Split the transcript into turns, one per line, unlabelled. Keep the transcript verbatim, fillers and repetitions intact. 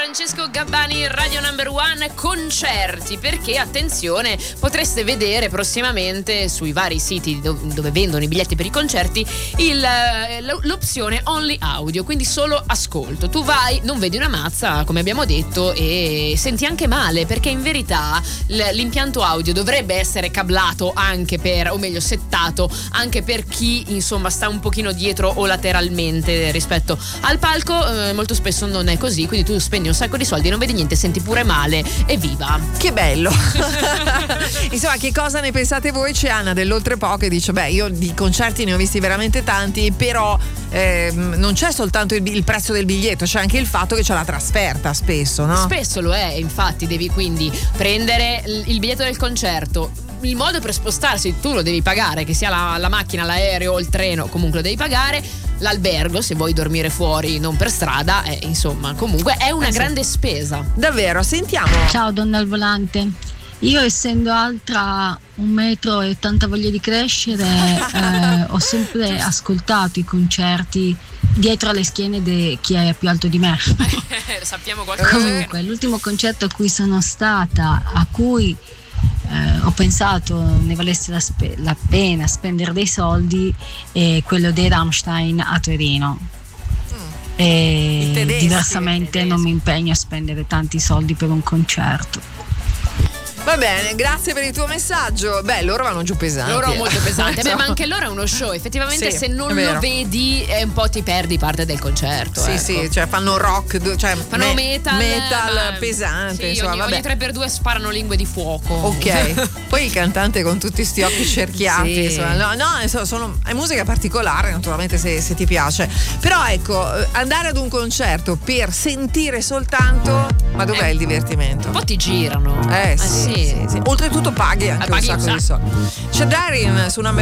Francesco Gabbani, Radio Number One, concerti, perché attenzione, potreste vedere prossimamente sui vari siti dove vendono i biglietti per i concerti il, l'opzione only audio, quindi solo ascolto. Tu vai, non vedi una mazza, come abbiamo detto, e senti anche male, perché in verità l'impianto audio dovrebbe essere cablato anche per, o meglio settato anche per chi insomma sta un pochino dietro o lateralmente rispetto al palco. Eh, molto spesso non è così, quindi tu spendi un sacco di soldi, non vedi niente, senti pure male, evviva.
Che bello. Insomma, che cosa ne pensate voi? C'è Anna dell'Oltrepo che dice: beh, io di concerti ne ho visti veramente tanti, però eh, non c'è soltanto il, il prezzo del biglietto, c'è anche il fatto che c'è la trasferta spesso, no?
Spesso lo è, infatti devi quindi prendere il biglietto del concerto. Il modo per spostarsi tu lo devi pagare, che sia la, la macchina, l'aereo o il treno, comunque lo devi pagare. L'albergo, se vuoi dormire fuori, non per strada, eh, insomma, comunque è una eh sì. grande spesa.
Davvero, sentiamo.
Ciao donna al volante. Io, essendo altra un metro e tanta voglia di crescere, eh, ho sempre ascoltato i concerti dietro alle schiene di chi è più alto di me.
Sappiamo qualcosa.
Comunque, l'ultimo concerto a cui sono stata, a cui Eh, ho pensato ne valesse la, spe- la pena spendere dei soldi, è quello dei Rammstein a Torino. Mm. E tedeschi, diversamente non mi impegno a spendere tanti soldi per un concerto.
Va bene, grazie per il tuo messaggio. Beh, loro vanno giù pesanti.
Loro molto pesanti. Beh, ma anche loro è uno show. Effettivamente, sì, se non lo vedi, è un po' ti perdi parte del concerto.
Sì,
ecco.
sì, cioè fanno rock, cioè
fanno me- metal,
metal pesante.
Sì,
insomma,
ogni,
vabbè.
ogni tre per due sparano lingue di fuoco.
Ok. Poi il cantante con tutti sti occhi cerchiati.
Sì.
Insomma, no, no insomma, sono, è musica particolare, naturalmente, se, se ti piace. Però ecco, andare ad un concerto per sentire soltanto. Ma dov'è eh, il divertimento?
Un po' ti girano.
Eh,
eh
sì,
sì.
sì, sì. Oltretutto paghi anche
eh, paghi
un sacco
un
di soldi. C'è Darin su una